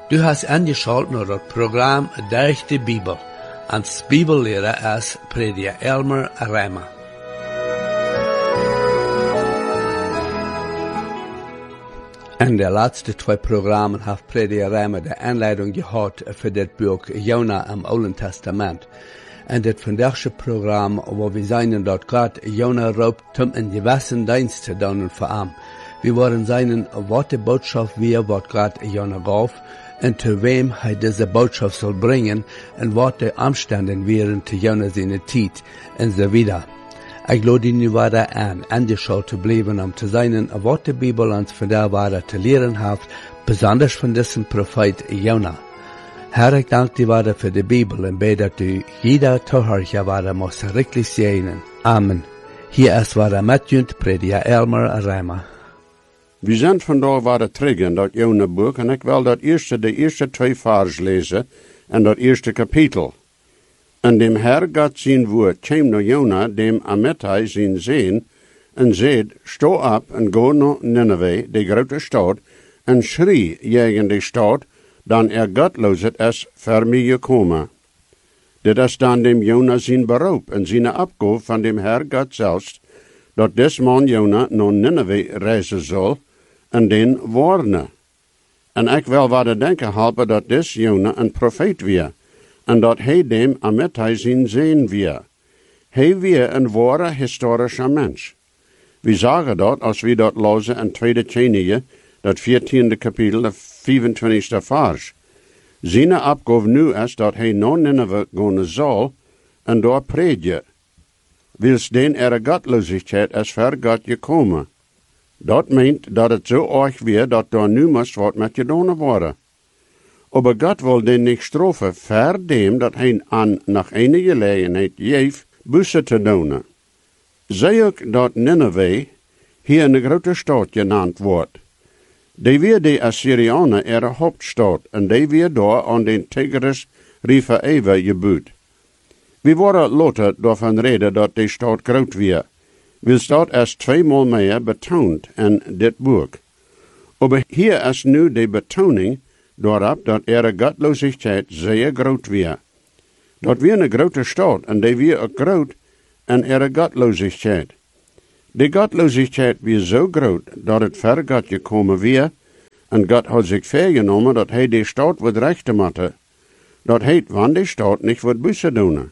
Du hast angeschaut naar het programma Durch de Bibel. Als Bibellehrer ist Prediger Elmer Reimer. In de laatste 2 programmen heeft Prediger Reimer de aanleiding gehad voor dit boek Jona im Oude Testament. En dit vandaagse programma, waar we zijn dat God Jona roept om in gewissen dienst te doen voor hem. We worden zijn wat de boodschap weer wat God Jona gaf, en te wem hij deze boodschap zal brengen, en wat de omstanden wären te Jona zijn tijd, en zo wieder. Ik lade je nu weer aan, angeschaut te blijven om te zijn wat de Bibel ons vandaag weer te leren heeft, besonders van deze profeet Jona. Herr, ik dank dir wieder für die Bibel und bete, dass du jeder Zuhörer wieder muss richtig segnen. Amen. Hier ist wieder Matjund, Prediger Elmer Reimer. We zijn vandaag weer terug in dat Jona boek en ik wil de eerste 2 vers lezen en dat eerste kapitel. En dem Herr God zijn woord kwam naar Jona, dem Amittai zijn zeen, en zeid, sto op en go naar Nineveh, de grote stad, en schrie tegen de stad, dan gottloset is voor mij gekomen. Dit is dan dem Jona zijn beroep en zijn opgave van dem Herr God zelfs, dat des man Jona naar Nineveh reizen zal, en den warnen. En ik wil wat denken helpen dat des Jona een profeet weer, en dat hij dem Amittai zijn zeen weer. Hij weer een ware historische mens. We zeggen dat als we dat lezen in 2 Könige, dat 14e kapitel, de 25e vers. Zijn opgave nu is dat hij naar Nineveh gaan zal en daar prediken. Wils den gottlosigheid is voor God gekomen. Dat meent dat het zo erg weer dat daar nu moest wat met gedaan worden. Aber God wil den niet straffen voor dem dat hij aan nach een gelegenheid geeft busse te doen. Zie ook dat Nineveh hier een grote stad genannt wordt. Die weer de Assyrianen ihre hoofdstad en die weer daar aan den Tigris River Ever gebouwd. We worden later daarvan reden dat die stad groot weer. Wils dat is 2 maal meer betoond in dit boek. Aber hier is nu de betoning daarop dat ihre gottlosigheid zeer groot weer. Dat weer een grote stad en die weer ook groot en ihre gottlosigheid. De gottlosigheid weer zo groot dat het ver God gekomen weer, en God had zich vergenomen dat hij de stad wat rechten matte, dat hij van de stad niet wat bussen doen.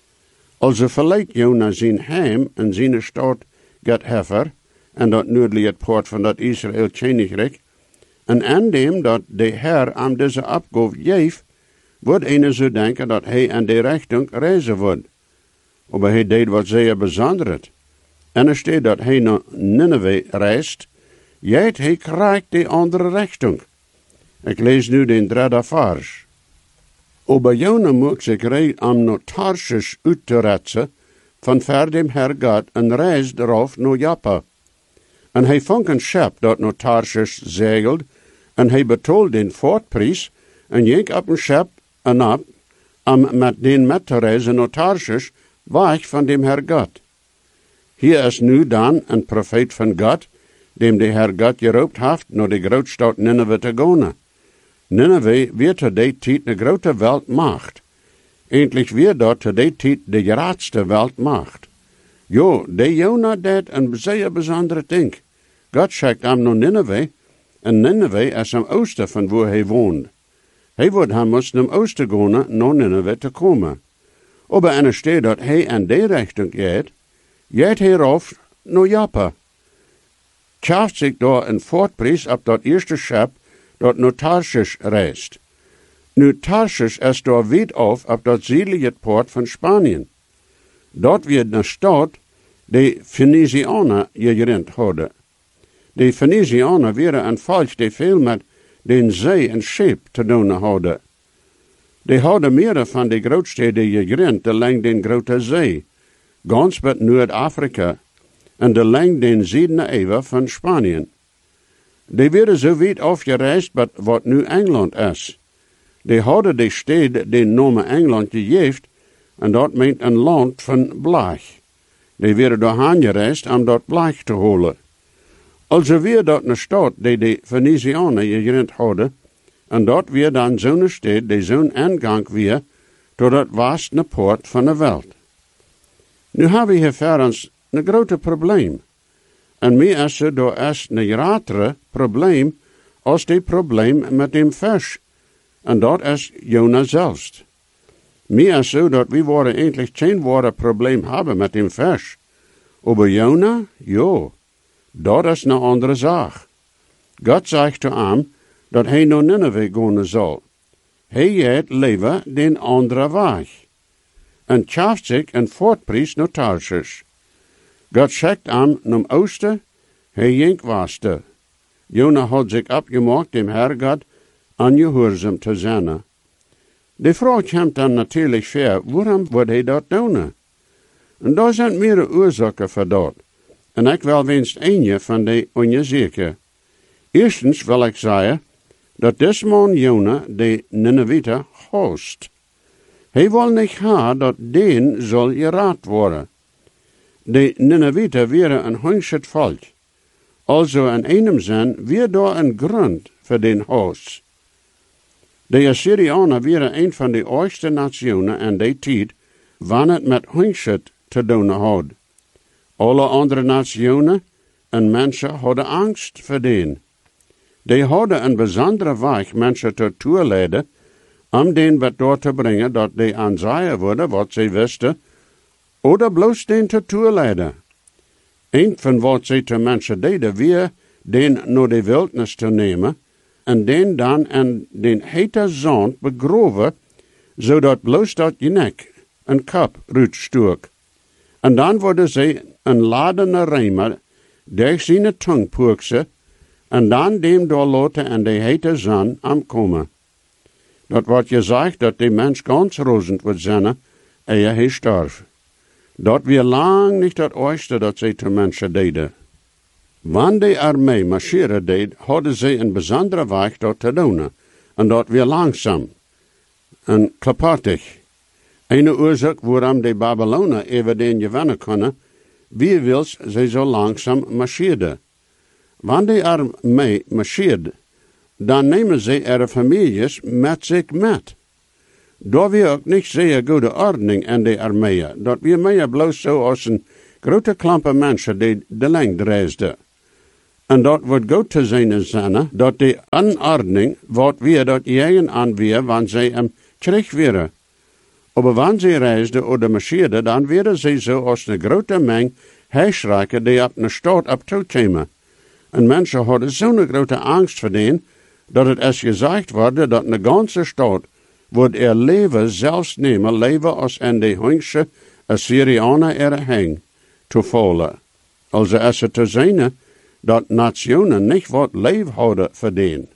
Also verleidt Jona zijn heim en zijn stad God heffer, en dat noordelijke poort van dat Israël Königreich, en aan dem dat de Herr aan deze opgave geeft, wordt een zo denken dat hij in de richting reizen wordt. Maar hij deed wat zeer bijzonderd. En er staat dat hij naar Nineveh reist, jijt hij krijgt de andere richting. Ik lees nu de 3e vers. Aber Jona moet zich rijden om naar Tarshish uit te retsen, van ver dem Herr God en reis darauf naar Joppa. En hij vond een schip dat naar Tarshish zegelt, en hij betaalt den voortprijs, en ging op een schip en op, om met den met te reizen naar Tarshish, weg van dem Herr God. Hier is nu dan een profeet van God, dem de Herr God geroept heeft naar de grootstad Nineveh te gaan. Nineveh werd te die tijd een grote wereldmacht. Eindelijk werd dat te die tijd de grootste wereldmacht. Jo, de Jona deed een zeer bijzondere ding. God schickt hem naar Nineveh, en Nineveh is am oosten van waar hij woont. Hij wordt hem moesten om oosten gaan naar Nineveh te komen. Aber en er staat dat hij in die richting gaat hij rauf naar Joppa. Schaft zich daar een voortprijs op dat eerste schip dat naar Tarshish reist. Nu Tarshish is daar weit af op dat zuidelijke poort van Spanien. Dort wird een stad die Phoenicianer gegründet hadden. De Phoenicianer waren een volk die veel met den zee en schip te doen hadden. Die hadden meer van de grootsteden gegründet langs den grote zee, ganz met Noord-Afrika, en de lang den zuiden van Spanien. Die werden zo weit afgereisd wat nu Engeland is. Die hadden de stad den naam Engeland gegeven, en dat meent een land van blach. Die werden doorheen gereisd om dat blach te halen. Also weer dat een stad die de Phoenicianen gegründet hadden, En dort weer dan zo'n stad, die zo'n aangang weer, tot het waastne poort van de wereld. Nu hebben we hier voor ons een grote probleem. En meer is er door een grotere probleem als die probleem met dem vis. En dat is Jona zelfs. Meer is zo dat we worden eigenlijk geen woorden probleem hebben met dem vis. Aber Jona, ja, dat is een andere zaak. God zegt te hem dat hij naar Nineveh gaan zal. Hij gaat leven den andere weg. En schaft zich een voortprijs naar Tarsus. God schickt hem naar oosten, hij ging westen. Jona had zich opgemaakt dem Herr God ongehoorzaam te zijn. De vraag komt dan natuurlijk voor, waarom wordt hij dat doen? En daar zijn meerdere oorzaken voor dat. En ik wil wenst een van die onzeker. Eerstens wil ik zeggen, dat deze man Jona de Ninevite host. Hij wil niet gaan dat den zal geraad worden. De Ninevite waren een hongschet volk. Also in einem zin weer daar een grond voor den host. De Assyrianen waren een van de oudste nationen in die tijd, wanneer het met hongschet te doen had. Alle andere nationen en mensen hadden angst voor den. Die hadden een bijzondere weg mensen toe leiden, om den wat door te brengen dat die aanzien worden wat ze wisten, oder bloos den toe leiden. Een van wat ze te mensen deden, weer den naar de wildnis te nemen, en den dan in den hete zand begroven, zodat bloos dat je nek, een kap, ruitstuk. En dan worden ze een ladene reimer, durch zijn tong poeksen, en dan dem doorlaten en de hete zon aankomen. Dat wordt gezegd dat de mens ganz rozend wordt zijn, eer hij sterft. Dat weer lang niet het eerste dat ze te mensen deden. Wanneer de armee marcheren deed, hadden ze een bijzondere weg dat te doen, en dat weer langzaam en klappertig. Een oorzaak waarom de Babylonen even den gewinnen kunnen, wie wils ze zo langzaam marcheerden. Wanneer de armee marcheert, dan nemen ze ihre families met zich met. Daar weer ook niet zeer goede ordening in de armee. Dat weer meer bloos zo als een grote klampe mensen die de lengte reisden. En dat wordt goed te zijn zijn, dat de anordning wordt weer dat jegen aan weer, wanneer ze hem terug weer. Maar wanneer ze reisden of marcheerden, dan werden ze zo als een grote meng huisrijken die op een stad op toe kwamen. En mensen hadden zo'n grote angst voor den, dat het als gezegd wordt dat een ganze stad wordt leven zelfs nemen, leven als in de Hongse Assyrianen hang, te vallen. Also als het te zijn, dat nationen niet wat leven houden voor den.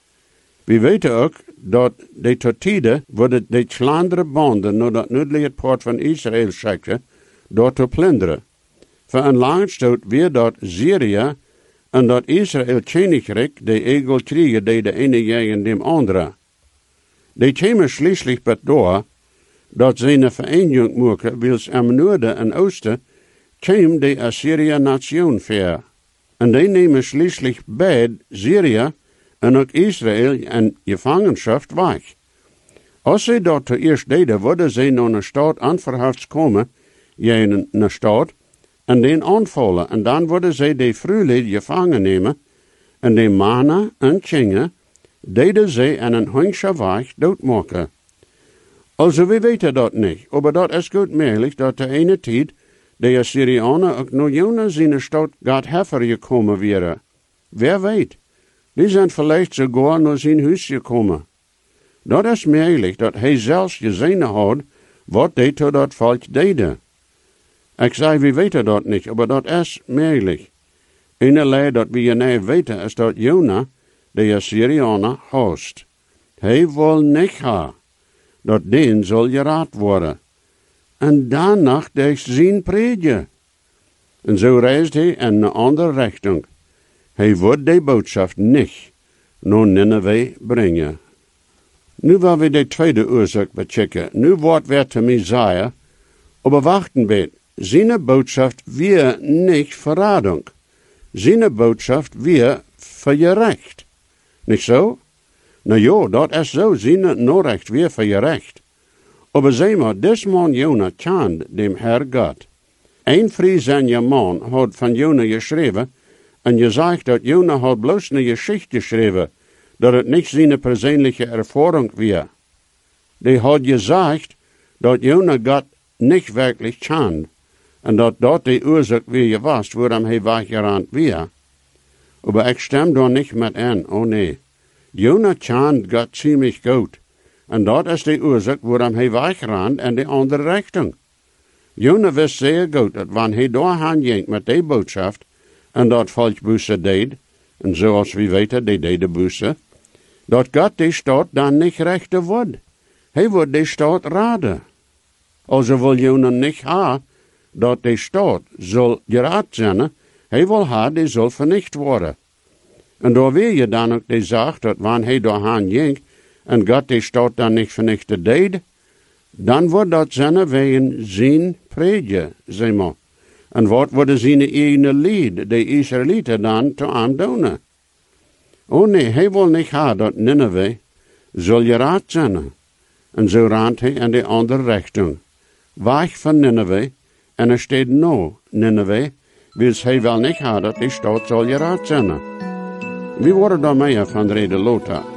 We weten ook dat de tot tijden worden de kleinere banden naar dat noordelijke poort van Israël schikken, door te plunderen. Voor een lange stoot weer dat Syrië en dat Israël Koninkrijk de egel kriegen die de ene tegen dem andere. Die kwamen schließlich bij door dat ze een vereniging maken, wils am noorden en oosten kwam de Assyrië nation ver. En die nemen schließlich bij Syrië en ook Israël in gevangenschap weg. Als ze dat eerst deden, worden ze naar een stad aanverhaft komen, in een stad, en den aanvallen. En dan worden ze de vrouwen gevangen nemen, en de mannen en kinderen deden ze in een hongse weg doodmaken. Also, we weten dat niet, maar dat is goed mogelijk dat de ene tijd de Assyrianen ook naar Jona zijn stad gaat hergekomen waren. Wer weet, die zijn vielleicht sogar naar zijn huis gekomen. Dat is mogelijk dat hij zelfs gezien had wat hij tot dat volk deden. Ik zei, we weten dat niet, maar dat is mogelijk. Enerlei dat we niet weten is dat Jona de Assyrianen host. Hij wil niet gaan, dat den zal geraad worden. En daarna durch zijn predje. En zo reist hij in een andere richting. Hij wordt de boodschap niet naar Nineveh brengen. Nu willen we de tweede oorzaak bechecken. Nu wordt weer te Messiah, maar wachten we. Zijn boodschap weer niet verrading. Zijn boodschap weer vergerecht. Niet zo? Nou ja, dat is zo zijn Norrecht weer voor je recht. Aber zeg maar, des man Jona tjand dem Herr Gott. Een Friesanje man had van Jona geschreven, en je zegt dat Jona had bloos een geschichte geschreven, dat het niet zijn persoonlijke ervaring was. Die had gezegd dat Jona Gott niet werkelijk tjand, en dat dat de oorzaak weer was, waarom hij weggerannt was. Aber ik stem daar niet met aan, oh nee. Jona tjand Gott ziemlich goed. En dat is de oorzaak waarom hij wegrant in de andere richting. Jona wist zeer goed dat wanneer hij doorheen ging met die boodschap en dat volksbussen deed, en zoals we weten, die deden bussen, dat God die stad dan niet rechten wordt. Hij wordt die stad raden. Also wil Jona niet ha dat die stad zal geraad zijn, hij wil ha die zal vernicht worden. En daar wil je dan ook die zaak dat wanneer hij doorheen ging, en God die stad dan niet vernichten deed, dan wordt dat zijn wegen zijn predje, zeg maar. En wat worden zijn eigen lied, de Israëlieten dan te aandoen? Oh nee, hij wil niet hebben dat Nineveh zal geraad zijn. En zo raadt hij in de andere richting. Weg van Nineveh, en er staat nou Nineveh, wil hij wel niet hebben dat die stad zal geraad zijn. Wie worden daarmee van Rede Lothar?